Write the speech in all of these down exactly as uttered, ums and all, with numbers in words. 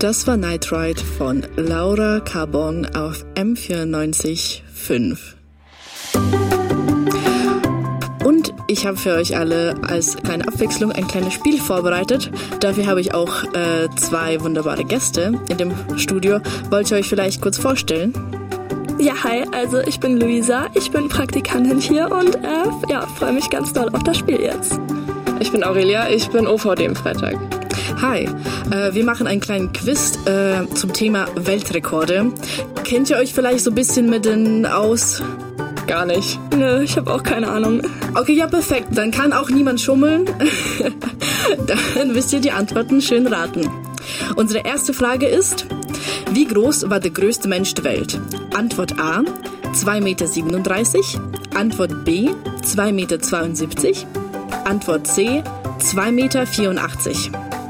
Das war Night Ride von Laura Carbon auf M vierundneunzig Komma fünf. Und ich habe für euch alle als kleine Abwechslung ein kleines Spiel vorbereitet. Dafür habe ich auch äh, zwei wunderbare Gäste in dem Studio. Wollt ihr euch vielleicht kurz vorstellen? Ja, hi, also ich bin Luisa, ich bin Praktikantin hier und äh, ja, freue mich ganz doll auf das Spiel jetzt. Ich bin Aurelia, ich bin O V D im Freitag. Hi, äh, wir machen einen kleinen Quiz äh, zum Thema Weltrekorde. Kennt ihr euch vielleicht so ein bisschen mit denen aus? Gar nicht. Nö, ich habe auch keine Ahnung. Okay, ja, perfekt. Dann kann auch niemand schummeln. Dann müsst ihr die Antworten schön raten. Unsere erste Frage ist: Wie groß war der größte Mensch der Welt? Antwort A, zwei Meter siebenunddreißig. Antwort B, zwei Meter zweiundsiebzig. Antwort C, zwei Meter vierundachtzig.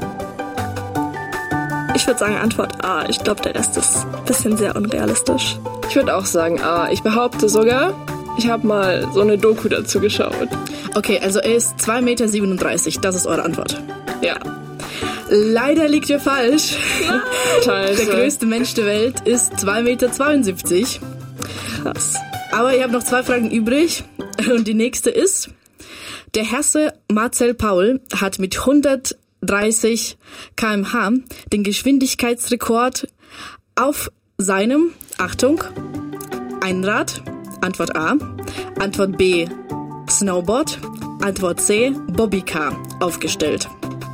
Ich würde sagen Antwort A. Ich glaube, der Rest ist ein bisschen sehr unrealistisch. Ich würde auch sagen A. Ich behaupte sogar, ich habe mal so eine Doku dazu geschaut. Okay, also er ist zwei Meter siebenunddreißig. Das ist eure Antwort. Ja. Leider liegt ihr falsch. Scheiße. Der größte Mensch der Welt ist zwei Meter zweiundsiebzig. Krass. Aber ihr habt noch zwei Fragen übrig. Und die nächste ist: Der Hesse Marcel Paul hat mit hundertdreißig Kilometer pro Stunde den Geschwindigkeitsrekord auf seinem, Achtung, Einrad, Antwort A, Antwort B, Snowboard, Antwort C, Bobbycar aufgestellt.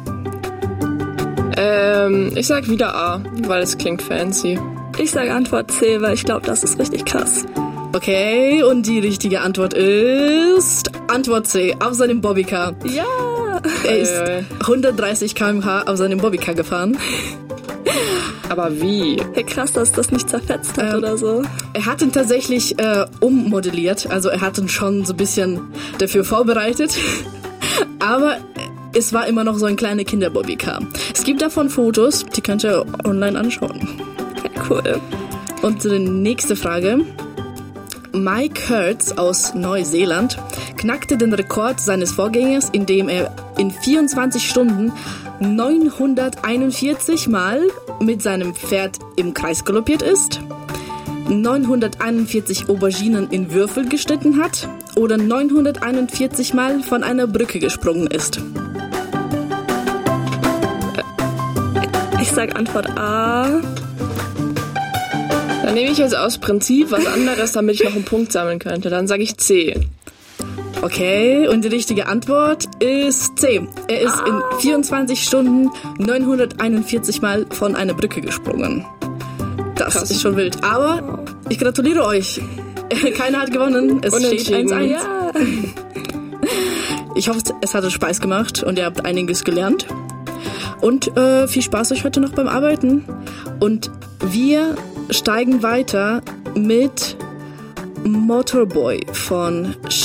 Ähm, ich sag wieder A, weil es klingt fancy. Ich sage Antwort C, weil ich glaube, das ist richtig krass. Okay, und die richtige Antwort ist Antwort C, auf seinem Bobbycar. Ja! Er ist hundertdreißig Kilometer pro Stunde auf seinem Bobbycar gefahren. Aber wie? Hey, krass, dass das nicht zerfetzt hat ähm, oder so. Er hat ihn tatsächlich äh, ummodelliert, also er hat ihn schon so ein bisschen dafür vorbereitet. Aber es war immer noch so ein kleiner Kinder-Bobbycar. Es gibt davon Fotos, die könnt ihr online anschauen. Okay, cool. Und die nächste Frage: Mike Hertz aus Neuseeland knackte den Rekord seines Vorgängers, indem er in vierundzwanzig Stunden neunhunderteinundvierzig Mal mit seinem Pferd im Kreis galoppiert ist, neunhunderteinundvierzig Auberginen in Würfel geschnitten hat oder neunhunderteinundvierzig Mal von einer Brücke gesprungen ist. Ich sag Antwort A. Dann nehme ich jetzt aus Prinzip was anderes, damit ich noch einen Punkt sammeln könnte. Dann sage ich C. Okay, und die richtige Antwort ist C. Er ist ah. in vierundzwanzig Stunden neunhunderteinundvierzig Mal von einer Brücke gesprungen. Das Krass. Ist schon wild. Aber ich gratuliere euch. Keiner hat gewonnen. Es steht eins eins. Ja. Ich hoffe, es hat euch Spaß gemacht und ihr habt einiges gelernt. Und äh, viel Spaß euch heute noch beim Arbeiten. Und wir steigen weiter mit Motorboy von